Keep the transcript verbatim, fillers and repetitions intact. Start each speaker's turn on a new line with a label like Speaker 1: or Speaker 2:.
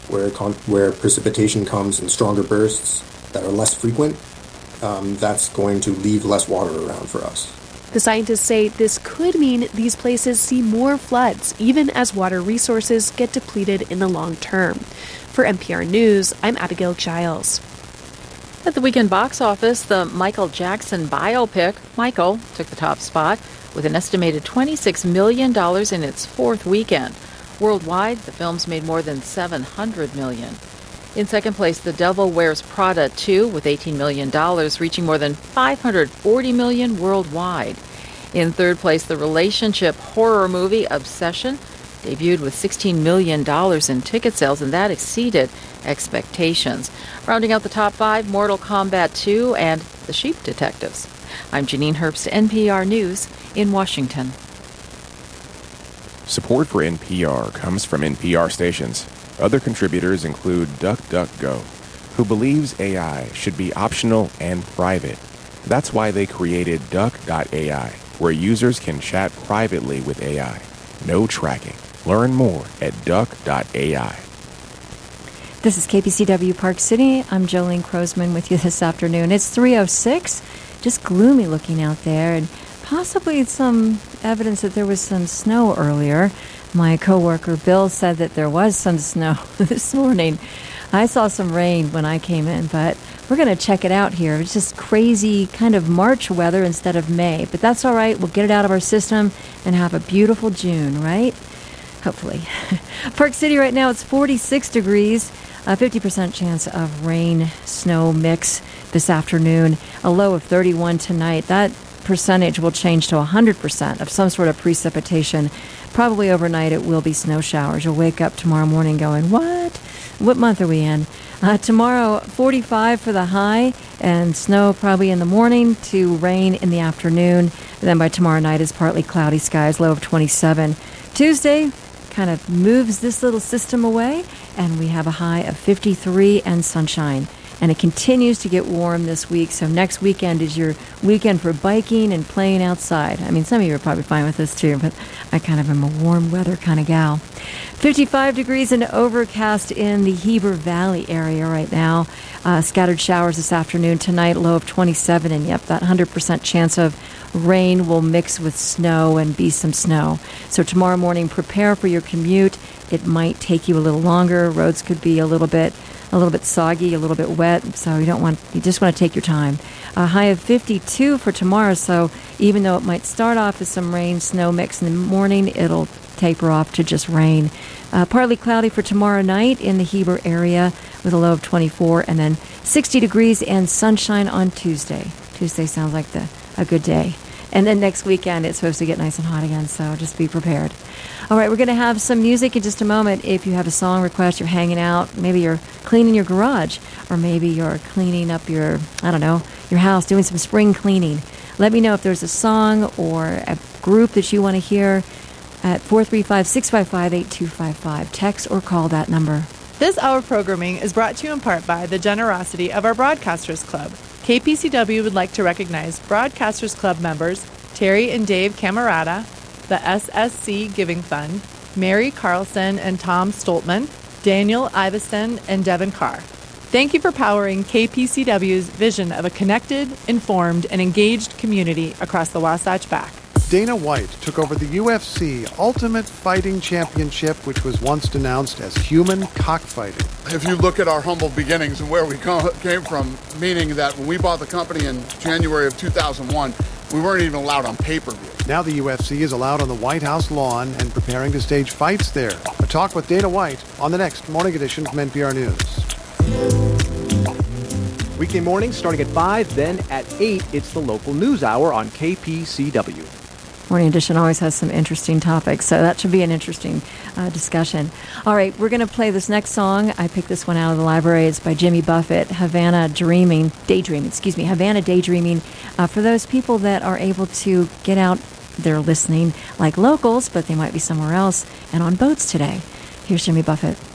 Speaker 1: where con- where precipitation comes in stronger bursts that are less frequent, um, that's going to leave less water around for us.
Speaker 2: The scientists say this could mean these places see more floods, even as water resources get depleted in the long term. For N P R News, I'm Abigail Giles.
Speaker 3: At the weekend box office, the Michael Jackson biopic, Michael, took the top spot with an estimated twenty-six million dollars in its fourth weekend. Worldwide, the film's made more than seven hundred million dollars. In second place, The Devil Wears Prada two with eighteen million dollars, reaching more than five hundred forty million dollars worldwide. In third place, the relationship horror movie Obsession debuted with sixteen million dollars in ticket sales, and that exceeded expectations. Rounding out the top five, Mortal Kombat two and The Sheep Detectives. I'm Janine Herbst, N P R News in Washington.
Speaker 4: Support for N P R comes from N P R stations. Other contributors include DuckDuckGo, who believes A I should be optional and private. That's why they created Duck dot A I, where users can chat privately with A I. No tracking. Learn more at Duck dot A I.
Speaker 5: This is K P C W Park City. I'm Jolene Crosman with you this afternoon. It's three oh six, just gloomy looking out there, and possibly some evidence that there was some snow earlier. My coworker Bill said that there was some snow this morning. I saw some rain when I came in, but we're going to check it out here. It's just crazy kind of March weather instead of May, but that's all right. We'll get it out of our system and have a beautiful June, right? Hopefully. Park City right now, it's forty-six degrees, a fifty percent chance of rain, snow mix this afternoon, a low of thirty-one tonight. That percentage will change to one hundred percent of some sort of precipitation. Probably overnight it will be snow showers. You'll wake up tomorrow morning going, what? What month are we in? Uh, tomorrow, forty-five for the high, and snow probably in the morning to rain in the afternoon. And then by tomorrow night, it's partly cloudy skies, low of twenty-seven. Tuesday kind of moves this little system away, and we have a high of fifty-three and sunshine. And it continues to get warm this week, so next weekend is your weekend for biking and playing outside. I mean, some of you are probably fine with this too, but I kind of am a warm weather kind of gal. fifty-five degrees and overcast in the Heber Valley area right now. Uh, scattered showers this afternoon. Tonight, low of twenty-seven, and yep, that one hundred percent chance of rain will mix with snow and be some snow. So tomorrow morning, prepare for your commute. It might take you a little longer. Roads could be a little bit a little bit soggy, a little bit wet, so you don't want you just want to take your time. A high of fifty-two for tomorrow, so even though it might start off as some rain, snow mix in the morning, it'll taper off to just rain. Uh, partly cloudy for tomorrow night in the Heber area with a low of twenty-four, and then sixty degrees and sunshine on Tuesday. Tuesday sounds like the a good day. And then next weekend, it's supposed to get nice and hot again, so just be prepared. All right, we're going to have some music in just a moment. If you have a song request, you're hanging out, maybe you're cleaning your garage, or maybe you're cleaning up your, I don't know, your house, doing some spring cleaning. Let me know if there's a song or a group that you want to hear at four three five, six five five, eight two five five. Text or call that number.
Speaker 6: This hour of programming is brought to you in part by the generosity of our Broadcasters Club. K P C W would like to recognize Broadcasters Club members Terry and Dave Camerata, the S S C Giving Fund, Mary Carlson and Tom Stoltman, Daniel Iveson, and Devin Carr. Thank you for powering K P C W's vision of a connected, informed, and engaged community across the Wasatch Back.
Speaker 7: Dana White took over the U F C Ultimate Fighting Championship, which was once denounced as human cockfighting.
Speaker 8: If you look at our humble beginnings and where we came from, meaning that when we bought the company in January of two thousand one, we weren't even allowed on pay-per-view.
Speaker 7: Now the U F C is allowed on the White House lawn and preparing to stage fights there. A talk with Dana White on the next Morning Edition from N P R News.
Speaker 9: Weekday mornings starting at five, then at eight, it's the local news hour on K P C W.
Speaker 5: Morning Edition always has some interesting topics, so that should be an interesting uh, discussion. All right, we're going to play this next song. I picked this one out of the library. It's by Jimmy Buffett, Havana Dreaming, Daydreaming, excuse me, Havana Daydreaming. Uh, for those people that are able to get out, they're listening like locals, but they might be somewhere else, and on boats today. Here's Jimmy Buffett.